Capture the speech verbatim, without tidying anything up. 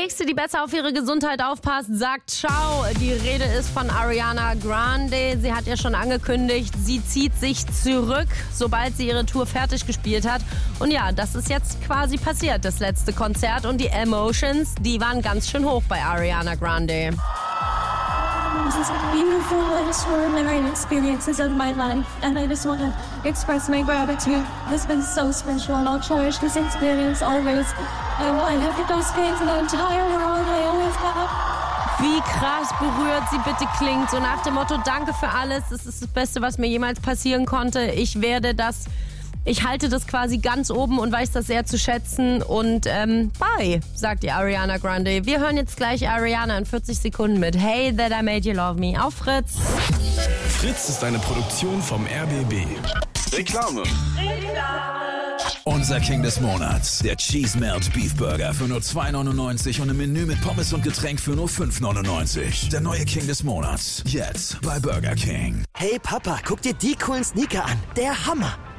nächste, die besser auf ihre Gesundheit aufpasst, sagt ciao. Die Rede ist von Ariana Grande. Sie hat ja schon angekündigt, sie zieht sich zurück, sobald sie ihre Tour fertig gespielt hat. Und ja, das ist jetzt quasi passiert, das letzte Konzert. Und die Emotions, die waren ganz schön hoch bei Ariana Grande. This is beautiful and extraordinary experiences of my life, and I just want to express my gratitude. It's been so special, and I'll cherish this experience always. And I have the best fans in the entire world. I always have. Wie krass berührt sie bitte klingt. So nach dem Motto, danke für alles. Das ist das Beste, was mir jemals passieren konnte. Ich werde das, ich halte das quasi ganz oben und weiß das sehr zu schätzen. Und ähm, bye, sagt die Ariana Grande. Wir hören jetzt gleich Ariana in vierzig Sekunden mit Hey That I Made You Love Me auf Fritz. Fritz ist eine Produktion vom R B B. Reklame. Unser King des Monats, der Cheese Melt Beef Burger für nur zwei neunundneunzig und im Menü mit Pommes und Getränk für nur fünf neunundneunzig. Der neue King des Monats, jetzt bei Burger King. Hey Papa, guck dir die coolen Sneaker an. Der Hammer.